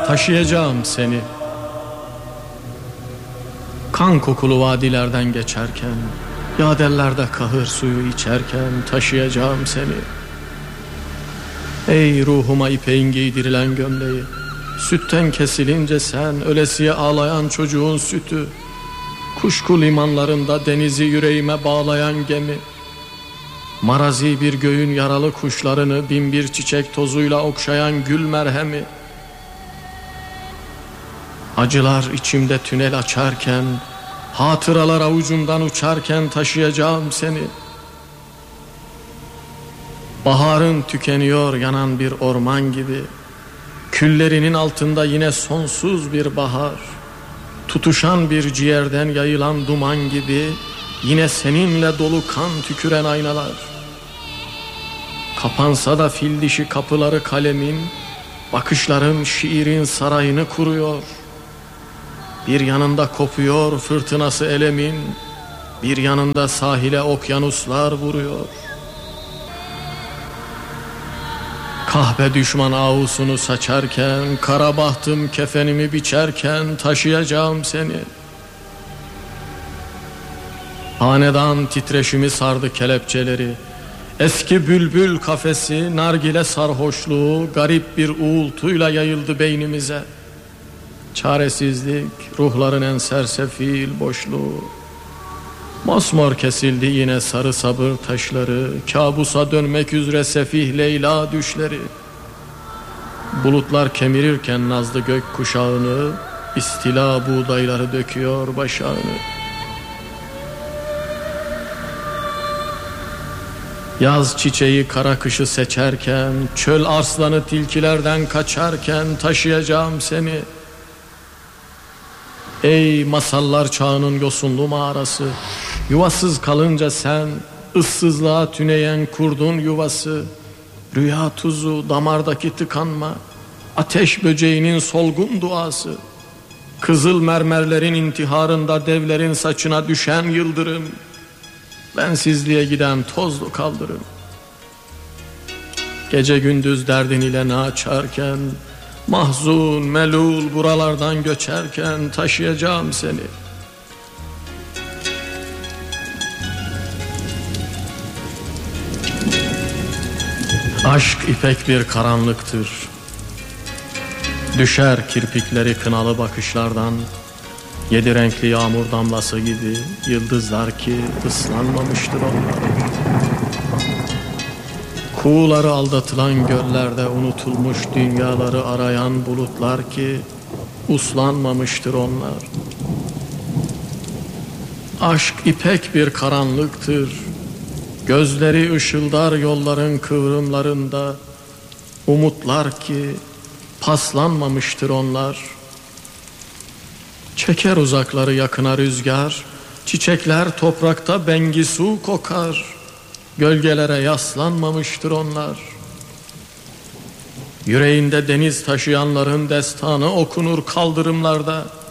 taşıyacağım seni. Kan kokulu vadilerden geçerken, yadellerde kahır suyu içerken taşıyacağım seni. Ey ruhuma ipeğin giydirilen gömleği, sütten kesilince sen ölesiye ağlayan çocuğun sütü, kuşku limanlarında denizi yüreğime bağlayan gemi, marazi bir göğün yaralı kuşlarını binbir çiçek tozuyla okşayan gül merhemi, acılar içimde tünel açarken, hatıralar avucumdan uçarken taşıyacağım seni. Baharın tükeniyor yanan bir orman gibi, küllerinin altında yine sonsuz bir bahar, tutuşan bir ciğerden yayılan duman gibi, yine seninle dolu kan tüküren aynalar. Kapansa da fil dişi kapıları kalemin, bakışların şiirin sarayını kuruyor. Bir yanında kopuyor fırtınası elemin, bir yanında sahile okyanuslar vuruyor. Kahpe düşman avusunu saçarken, kara bahtım kefenimi biçerken taşıyacağım seni. Hanedan titreşimi sardı kelepçeleri, eski bülbül kafesi, nargile sarhoşluğu garip bir uğultuyla yayıldı beynimize. Çaresizlik, ruhların en sersefil boşluğu. Mosmor kesildi yine sarı sabır taşları, kabusa dönmek üzere sefih Leyla düşleri. Bulutlar kemirirken nazlı gök kuşağını, istila buğdayları döküyor başağını. Yaz çiçeği kara kışı seçerken, çöl arslanı tilkilerden kaçarken taşıyacağım seni. Ey masallar çağının yosunlu mağarası, yuvasız kalınca sen, ıssızlığa tüneyen kurdun yuvası. Rüya tuzu, damardaki tıkanma, ateş böceğinin solgun duası. Kızıl mermerlerin intiharında devlerin saçına düşen yıldırım. Bensizliğe giden tozlu kaldırım. Gece gündüz derdin ile ne açarken, mahzun, melul buralardan göçerken taşıyacağım seni. Aşk ipek bir karanlıktır. Düşer kirpikleri kınalı bakışlardan, yedi renkli yağmur damlası gibi yıldızlar ki ıslanmamıştır onlar. Kuğuları aldatılan göllerde unutulmuş dünyaları arayan bulutlar ki uslanmamıştır onlar. Aşk ipek bir karanlıktır. Gözleri ışıldar yolların kıvrımlarında. Umutlar ki paslanmamıştır onlar. Çeker uzakları yakına rüzgar, çiçekler toprakta bengisu kokar. Gölgelere yaslanmamıştır onlar. Yüreğinde deniz taşıyanların destanı okunur kaldırımlarda.